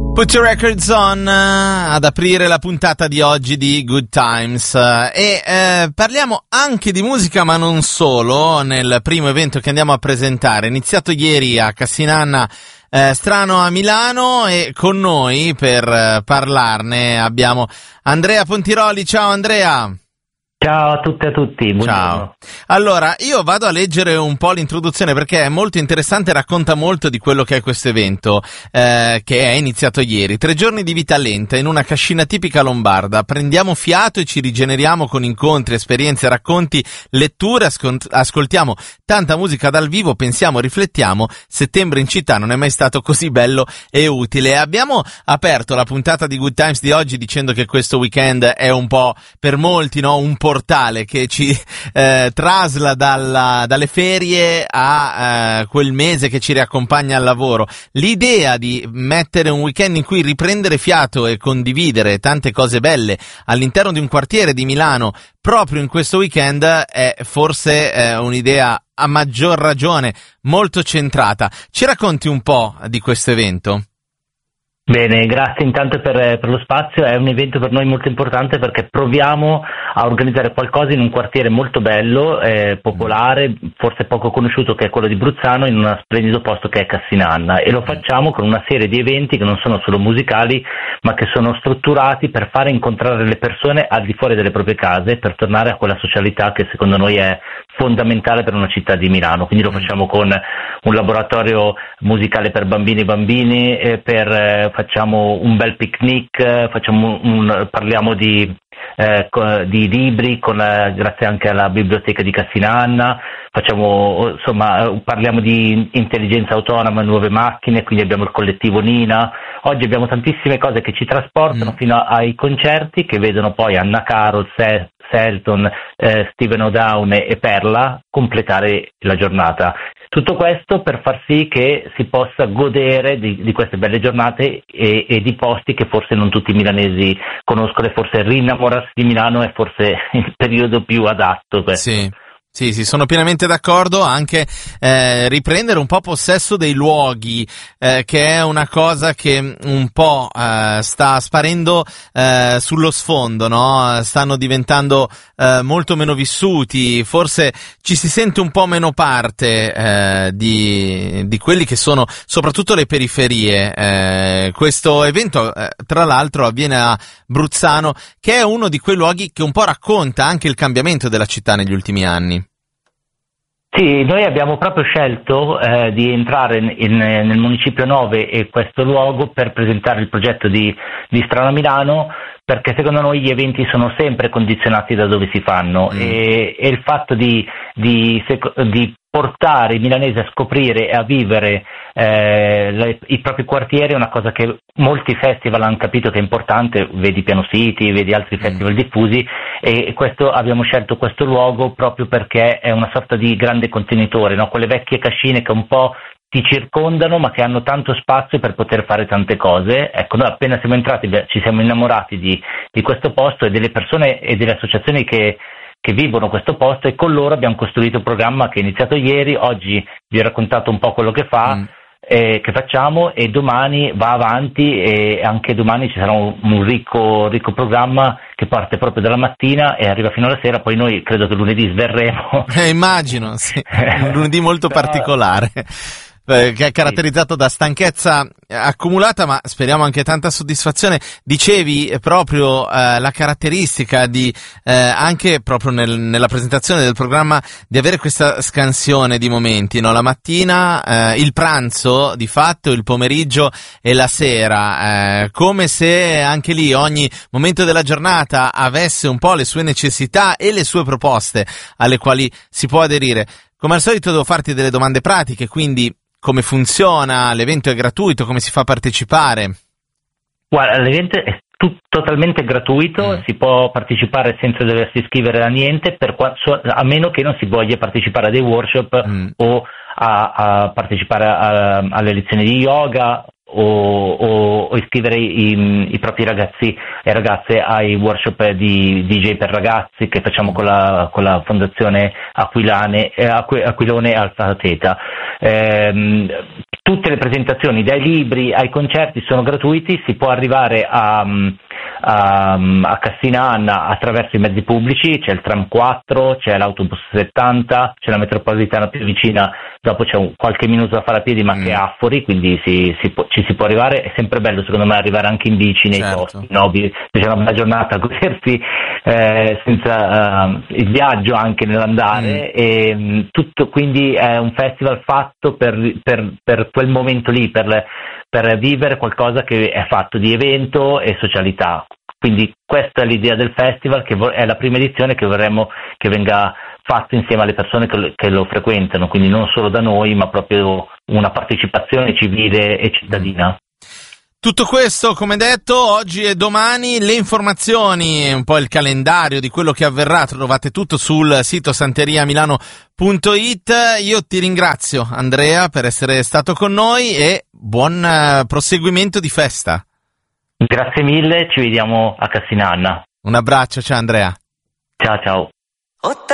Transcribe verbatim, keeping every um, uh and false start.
Put Your Records On uh, ad aprire la puntata di oggi di Good Times uh, e uh, parliamo anche di musica, ma non solo, nel primo evento che andiamo a presentare, iniziato ieri a Cassinanna uh, Strano a Milano, e con noi per uh, parlarne abbiamo Andrea Pontiroli. Ciao Andrea. Ciao a tutte e a tutti, buongiorno. Ciao. Allora, io vado a leggere un po' l'introduzione perché è molto interessante, racconta molto di quello che è questo evento, eh, che è iniziato ieri. Tre giorni di vita lenta in una cascina tipica lombarda. Prendiamo fiato e ci rigeneriamo con incontri, esperienze, racconti, letture, ascol- ascoltiamo tanta musica dal vivo, pensiamo, riflettiamo. Settembre in città non è mai stato così bello e utile. Abbiamo aperto la puntata di Good Times di oggi dicendo che questo weekend è un po' per molti, no, un portale che ci eh, trasla dalla, dalle ferie a eh, quel mese che ci riaccompagna al lavoro. L'idea di mettere un weekend in cui riprendere fiato e condividere tante cose belle all'interno di un quartiere di Milano proprio in questo weekend è forse eh, un'idea a maggior ragione molto centrata. Ci racconti un po' di questo evento? Bene, grazie intanto per, per lo spazio. È un evento per noi molto importante perché proviamo a organizzare qualcosa in un quartiere molto bello, eh, popolare, forse poco conosciuto, che è quello di Bruzzano, in uno splendido posto che è Cassinanna, e lo facciamo con una serie di eventi che non sono solo musicali ma che sono strutturati per fare incontrare le persone al di fuori delle proprie case, per tornare a quella socialità che secondo noi è fondamentale per una città di Milano. Quindi lo facciamo con un laboratorio musicale per bambini e bambini, eh, per, eh, facciamo un bel picnic, facciamo un, parliamo di, eh, di libri con la, grazie anche alla biblioteca di Cassinanna, facciamo, insomma, parliamo di intelligenza autonoma, nuove macchine, quindi abbiamo il collettivo Nina. Oggi abbiamo tantissime cose che ci trasportano mm. fino ai concerti, che vedono poi Anna Carol, Se- Selton, eh, Steven O'Down e Perla completare la giornata. Tutto questo per far sì che si possa godere di, di queste belle giornate e, e di posti che forse non tutti i milanesi conoscono, e forse rinnamorarsi di Milano è forse il periodo più adatto. Questo. Sì. Sì, sì, sono pienamente d'accordo. Anche eh, riprendere un po' possesso dei luoghi, eh, che è una cosa che un po' eh, sta sparendo eh, sullo sfondo, no? Stanno diventando eh, molto meno vissuti, forse ci si sente un po' meno parte eh, di, di quelli che sono soprattutto le periferie. Eh, questo evento, eh, tra l'altro, avviene a Bruzzano, che è uno di quei luoghi che un po' racconta anche il cambiamento della città negli ultimi anni. Sì, noi abbiamo proprio scelto eh, di entrare in, in, nel Municipio nove e questo luogo per presentare il progetto di, di Strano a Milano, perché secondo noi gli eventi sono sempre condizionati da dove si fanno mm. e, e il fatto di, di, di portare i milanesi a scoprire e a vivere eh, le, i propri quartieri è una cosa che molti festival hanno capito che è importante, vedi Piano City, vedi altri festival mm. diffusi, e questo abbiamo scelto questo luogo proprio perché è una sorta di grande contenitore, no? Quelle vecchie cascine che un po' ti circondano ma che hanno tanto spazio per poter fare tante cose. Ecco, noi appena siamo entrati beh, ci siamo innamorati di, di questo posto e delle persone e delle associazioni che che vivono questo posto, e con loro abbiamo costruito un programma che è iniziato ieri. Oggi vi ho raccontato un po' quello che fa, mm. eh, che facciamo, e domani va avanti, e anche domani ci sarà un, un ricco, ricco programma che parte proprio dalla mattina e arriva fino alla sera. Poi noi credo che lunedì sverremo. Eh, immagino, sì. Un lunedì molto particolare. Che è caratterizzato da stanchezza accumulata, ma speriamo anche tanta soddisfazione. Dicevi proprio eh, la caratteristica di eh, anche proprio nel, nella presentazione del programma di avere questa scansione di momenti, no? La mattina, eh, il pranzo di fatto, il pomeriggio e la sera, eh, come se anche lì ogni momento della giornata avesse un po' le sue necessità e le sue proposte alle quali si può aderire. Come al solito devo farti delle domande pratiche, quindi come funziona, l'evento è gratuito, come si fa a partecipare? Guarda, l'evento è tut- totalmente gratuito, mm. si può partecipare senza doversi iscrivere a niente, per qua- a meno che non si voglia partecipare a dei workshop mm. o a, a partecipare a, alle lezioni di yoga o, o, o iscrivere i, i propri ragazzi e ragazze ai workshop di D J per ragazzi che facciamo con la, con la fondazione Aquilane, eh, Aquilone Alfa Theta. Eh, tutte le presentazioni, dai libri ai concerti, sono gratuiti, si può arrivare a... A, a Cassinanna attraverso i mezzi pubblici, c'è il tram quattro, c'è l'autobus settanta, c'è la metropolitana più vicina, dopo c'è un, qualche minuto da fare a piedi ma mm. che è a Fori, quindi si, si può, ci si può arrivare. È sempre bello secondo me arrivare anche in bici nei certo. posti, no? C'è una bella giornata a godersi eh, senza uh, il viaggio anche nell'andare mm. e mh, tutto, quindi è un festival fatto per, per, per quel momento lì, per le, per vivere qualcosa che è fatto di evento e socialità. Quindi questa è l'idea del festival, che è la prima edizione che vorremmo che venga fatto insieme alle persone che lo, che lo frequentano, quindi non solo da noi, ma proprio una partecipazione civile e cittadina. Tutto questo, come detto, oggi e domani. Le informazioni, un po' il calendario di quello che avverrà, trovate tutto sul sito santeria milano punto it. Io ti ringrazio, Andrea, per essere stato con noi e buon proseguimento di festa. Grazie mille, ci vediamo a Cassinanna. Un abbraccio, ciao Andrea. Ciao ciao.